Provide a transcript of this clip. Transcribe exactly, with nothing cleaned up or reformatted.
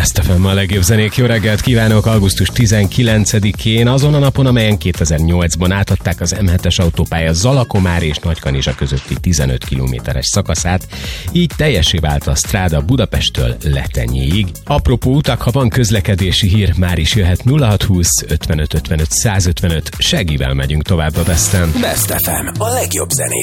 Best ef em, a legjobb zenék. Jó reggelt kívánok! augusztus tizenkilencedikén, azon a napon, amelyen kétezer-nyolcban átadták az em hetes autópálya Zalakomár és Nagykanizsa közötti tizenöt kilométeres szakaszát, így teljessé vált a stráda Budapesttől Letenyéig. Apropó utak, ha van közlekedési hír, már is jöhet nulla hatszázhúsz ötvenöt ötvenöt százötvenöt, seggivel megyünk tovább a Besten. Best ef em, a legjobb zenék.